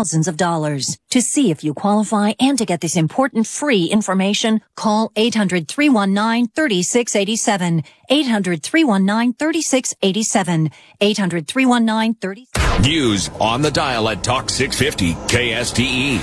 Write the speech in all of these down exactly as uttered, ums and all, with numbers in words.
thousands of dollars. To see if you qualify and to get this important free information, call eight hundred, three one nine, three six eight seven. eight hundred, three one nine, three six eight seven. eight hundred, three one nine, three six eight seven. News on the dial at Talk six fifty K S T E.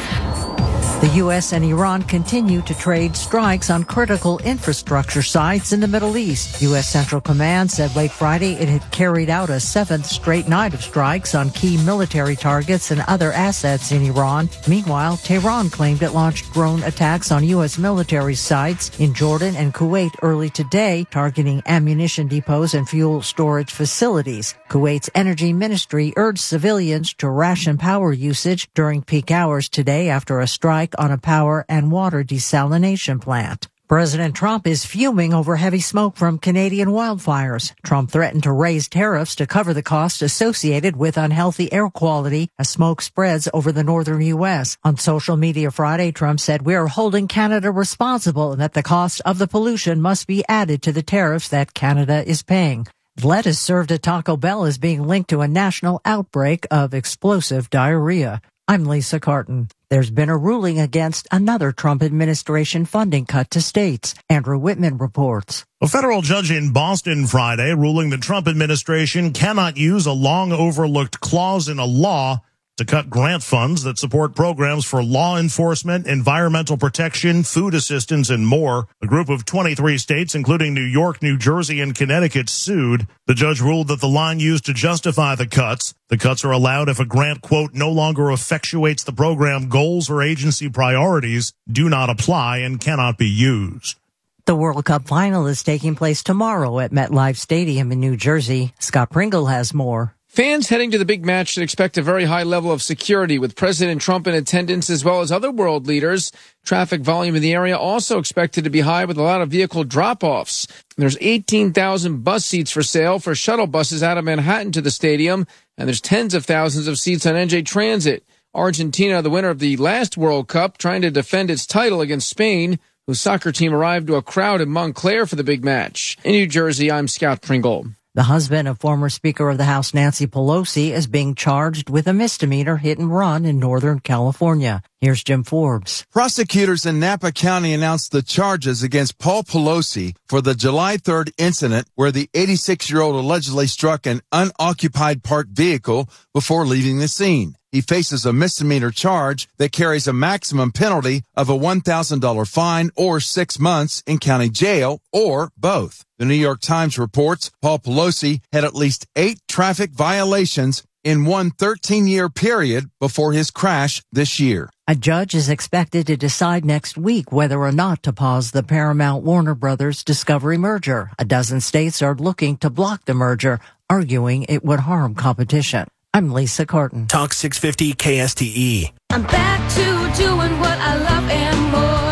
The U S and Iran continue to trade strikes on critical infrastructure sites in the Middle East. U S Central Command said late Friday it had carried out a seventh straight night of strikes on key military targets and other assets in Iran. Meanwhile, Tehran claimed it launched drone attacks on U S military sites in Jordan and Kuwait early today, targeting ammunition depots and fuel storage facilities. Kuwait's energy ministry urged civilians to ration power usage during peak hours today after a strike on a power and water desalination plant. President Trump is fuming over heavy smoke from Canadian wildfires. Trump threatened to raise tariffs to cover the cost associated with unhealthy air quality as smoke spreads over the northern U S. On social media Friday, Trump said, "We are holding Canada responsible and that the cost of the pollution must be added to the tariffs that Canada is paying." Lettuce served at Taco Bell is being linked to a national outbreak of explosive diarrhea. I'm Lisa Carton. There's been a ruling against another Trump administration funding cut to states. Andrew Whitman reports. A federal judge in Boston Friday ruling the Trump administration cannot use a long overlooked clause in a law to cut grant funds that support programs for law enforcement, environmental protection, food assistance, and more. A group of twenty-three states, including New York, New Jersey, and Connecticut, sued. The judge ruled that the line used to justify the cuts. The cuts are allowed if a grant, quote, no longer effectuates the program goals or agency priorities, do not apply, and cannot be used. The World Cup final is taking place tomorrow at MetLife Stadium in New Jersey. Scott Pringle has more. Fans heading to the big match should expect a very high level of security with President Trump in attendance as well as other world leaders. Traffic volume in the area also expected to be high with a lot of vehicle drop-offs. There's eighteen thousand bus seats for sale for shuttle buses out of Manhattan to the stadium, and there's tens of thousands of seats on N J Transit. Argentina, the winner of the last World Cup, trying to defend its title against Spain, whose soccer team arrived to a crowd in Montclair for the big match. In New Jersey, I'm Scott Pringle. The husband of former Speaker of the House Nancy Pelosi is being charged with a misdemeanor hit and run in Northern California. Here's Jim Forbes. Prosecutors in Napa County announced the charges against Paul Pelosi for the July third incident where the eighty-six-year-old allegedly struck an unoccupied parked vehicle before leaving the scene. He faces a misdemeanor charge that carries a maximum penalty of a one thousand dollars fine or six months in county jail or both. The New York Times reports Paul Pelosi had at least eight traffic violations in one thirteen-year period before his crash this year. A judge is expected to decide next week whether or not to pause the Paramount-Warner Brothers Discovery merger. A dozen states are looking to block the merger, arguing it would harm competition. I'm Lisa Carton. Talk six fifty K S T E. I'm back to doing what I love and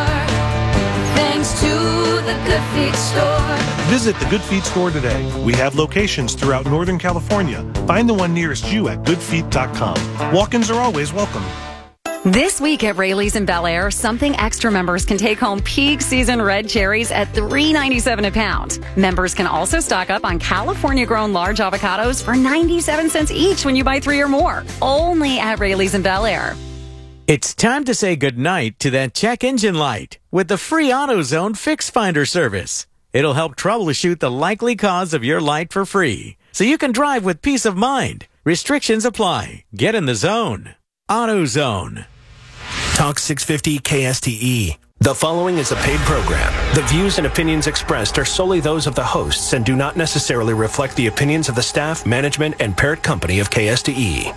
more, thanks to the Good Feet store. Visit the Good Feet store today. We have locations throughout Northern California. Find the one nearest you at good feet dot com. Walk-ins are always welcome. This week at Rayleigh's in Bel Air, Something Extra members can take home peak season red cherries at three ninety-seven a pound. Members can also stock up on California-grown large avocados for ninety-seven cents each when you buy three or more. Only at Rayleigh's in Bel Air. It's time to say goodnight to that check engine light with the free AutoZone Fix Finder service. It'll help troubleshoot the likely cause of your light for free, so you can drive with peace of mind. Restrictions apply. Get in the zone. AutoZone. Talk six fifty K S T E. The following is a paid program. The views and opinions expressed are solely those of the hosts and do not necessarily reflect the opinions of the staff, management, and parent company of K S T E.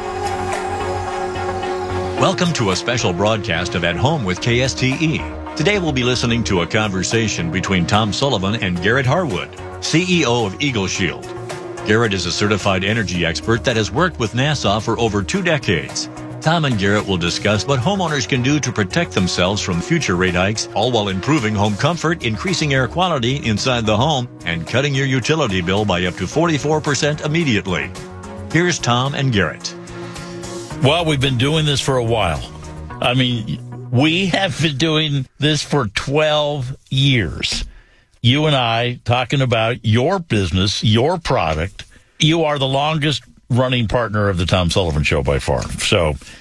Welcome to a special broadcast of At Home with K S T E. Today we'll be listening to a conversation between Tom Sullivan and Garrett Harwood, C E O of Eagle Shield. Garrett is a certified energy expert that has worked with NASA for over two decades. Tom and Garrett will discuss what homeowners can do to protect themselves from future rate hikes, all while improving home comfort, increasing air quality inside the home, and cutting your utility bill by up to forty-four percent immediately. Here's Tom and Garrett. Well, we've been doing this for a while. I mean, we have been doing this for twelve years. You and I talking about your business, your product. You are the longest running partner of the Tom Sullivan Show by far. So